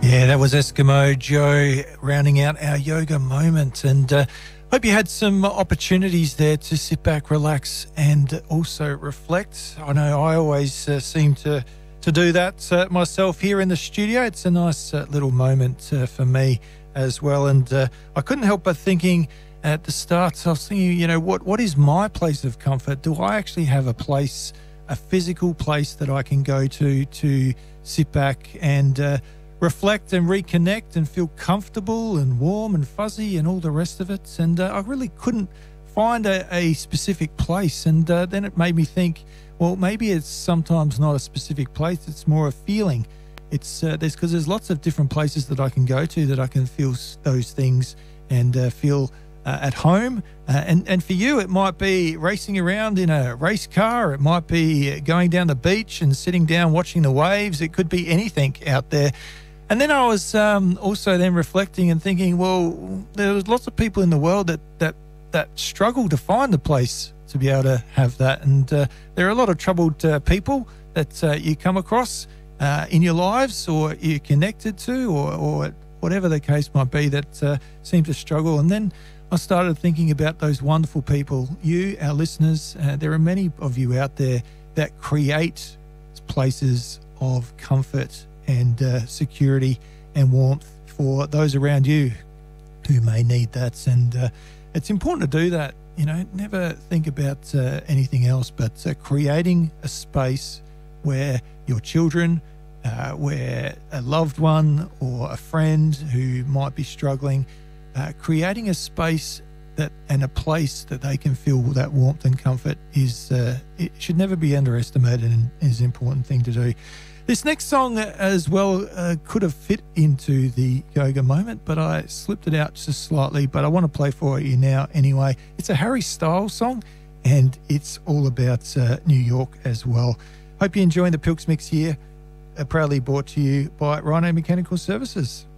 Yeah, that was Eskimo Joe rounding out our yoga moment, and hope you had some opportunities there to sit back, relax, and also reflect. I know I always seem to do that myself here in the studio. It's a nice little moment for me as well, and I couldn't help but thinking at the start, I was thinking, what is my place of comfort? Do I actually have a place, a physical place that I can go to sit back and reflect and reconnect and feel comfortable and warm and fuzzy and all the rest of it? And I really couldn't find a specific place, and then it made me think, well, maybe it's sometimes not a specific place, it's more a feeling. It's there's lots of different places that I can go to that I can feel those things and feel at home, and for you it might be racing around in a race car, it might be going down the beach and sitting down watching the waves, it could be anything out there. And then I was also then reflecting and thinking, well, there's lots of people in the world that struggle to find a place to be able to have that, and there are a lot of troubled people that you come across in your lives, or you're connected to, or whatever the case might be, that seem to struggle. And then I started thinking about those wonderful people, you, our listeners. There are many of you out there that create places of comfort and security and warmth for those around you who may need that. And it's important to do that. Never think about anything else but creating a space where your children, where a loved one or a friend who might be struggling, creating a space and a place that they can feel that warmth and comfort it should never be underestimated, and is an important thing to do. This next song as well could have fit into the yoga moment, but I slipped it out just slightly, but I want to play for you now anyway. It's a Harry Styles song, and it's all about New York as well. Hope you're enjoying the Pilks Mix here, proudly brought to you by Rhino Mechanical Services.